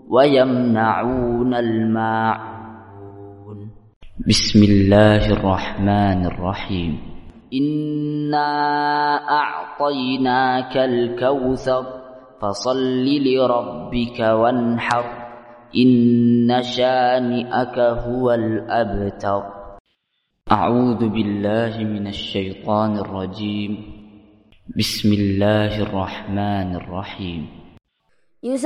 ويمنعون الماعون. بسم الله الرحمن الرحيم. إنا أعطيناك الكوثر فصل لربك وانحر إن شانئك هو الأبتر. أعوذ بالله من الشيطان الرجيم. بسم الله الرحمن الرحيم.